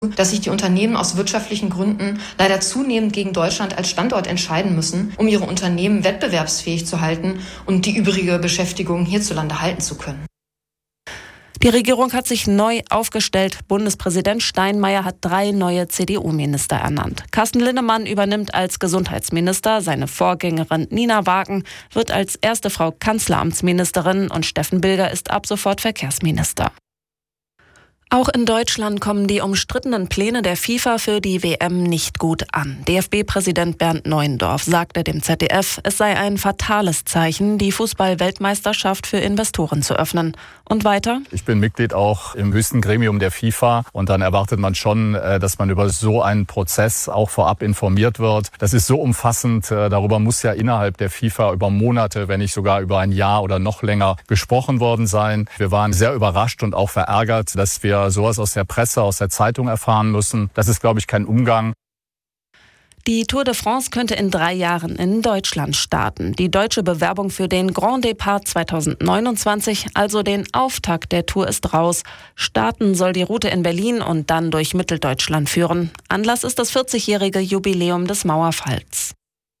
dass sich die Unternehmen aus wirtschaftlichen Gründen leider zunehmend gegen Deutschland als Standort entscheiden müssen, um ihre Unternehmen wettbewerbsfähig zu halten und die übrige Beschäftigung hierzulande halten zu können. Die Regierung hat sich neu aufgestellt. Bundespräsident Steinmeier hat 3 neue CDU-Minister ernannt. Carsten Linnemann übernimmt als Gesundheitsminister, seine Vorgängerin Nina Wagen wird als erste Frau Kanzleramtsministerin und Steffen Bilger ist ab sofort Verkehrsminister. Auch in Deutschland kommen die umstrittenen Pläne der FIFA für die WM nicht gut an. DFB-Präsident Bernd Neuendorf sagte dem ZDF, es sei ein fatales Zeichen, die Fußball-Weltmeisterschaft für Investoren zu öffnen. Und weiter? Ich bin Mitglied auch im höchsten Gremium der FIFA und dann erwartet man schon, dass man über so einen Prozess auch vorab informiert wird. Das ist so umfassend, darüber muss ja innerhalb der FIFA über Monate, wenn nicht sogar über ein Jahr oder noch länger gesprochen worden sein. Wir waren sehr überrascht und auch verärgert, dass wir sowas aus der Presse, aus der Zeitung erfahren müssen. Das ist, glaube ich, kein Umgang. Die Tour de France könnte in 3 Jahren in Deutschland starten. Die deutsche Bewerbung für den Grand Départ 2029, also den Auftakt der Tour, ist raus. Starten soll die Route in Berlin und dann durch Mitteldeutschland führen. Anlass ist das 40-jährige Jubiläum des Mauerfalls.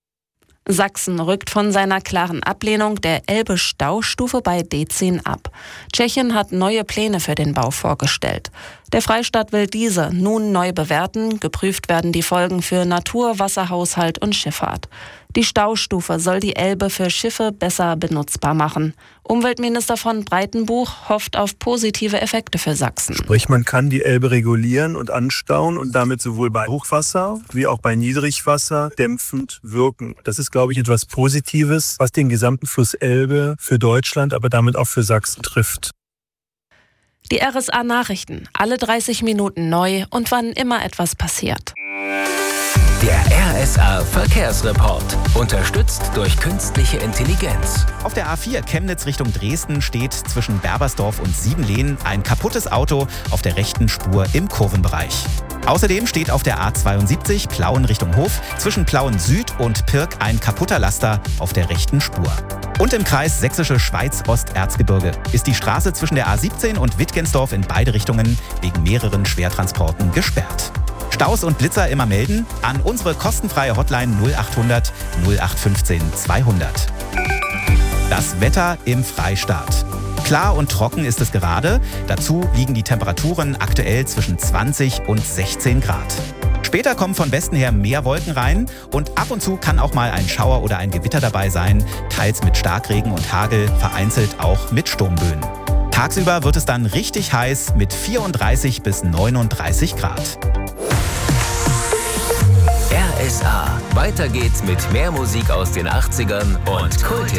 Sachsen rückt von seiner klaren Ablehnung der Elbe-Staustufe bei D10 ab. Tschechien hat neue Pläne für den Bau vorgestellt. Der Freistaat will diese nun neu bewerten. Geprüft werden die Folgen für Natur, Wasserhaushalt und Schifffahrt. Die Staustufe soll die Elbe für Schiffe besser benutzbar machen. Umweltminister von Breitenbuch hofft auf positive Effekte für Sachsen. Sprich, man kann die Elbe regulieren und anstauen und damit sowohl bei Hochwasser wie auch bei Niedrigwasser dämpfend wirken. Das ist, glaube ich, etwas Positives, was den gesamten Fluss Elbe für Deutschland, aber damit auch für Sachsen trifft. Die RSA-Nachrichten, alle 30 Minuten neu und wann immer etwas passiert. Der RSA-Verkehrsreport, unterstützt durch künstliche Intelligenz. Auf der A4 Chemnitz Richtung Dresden steht zwischen Berbersdorf und Siebenlehn ein kaputtes Auto auf der rechten Spur im Kurvenbereich. Außerdem steht auf der A72 Plauen Richtung Hof zwischen Plauen Süd und Pirk ein kaputter Laster auf der rechten Spur. Und im Kreis Sächsische Schweiz-Osterzgebirge ist die Straße zwischen der A17 und Wittgensdorf in beide Richtungen wegen mehreren Schwertransporten gesperrt. Staus und Blitzer immer melden an unsere kostenfreie Hotline 0800 0815 200. Das Wetter im Freistaat. Klar und trocken ist es gerade. Dazu liegen die Temperaturen aktuell zwischen 20 und 16 Grad. Später kommen von Westen her mehr Wolken rein und ab und zu kann auch mal ein Schauer oder ein Gewitter dabei sein, teils mit Starkregen und Hagel, vereinzelt auch mit Sturmböen. Tagsüber wird es dann richtig heiß mit 34 bis 39 Grad. RSA. Weiter geht's mit mehr Musik aus den 80ern und Kulthits.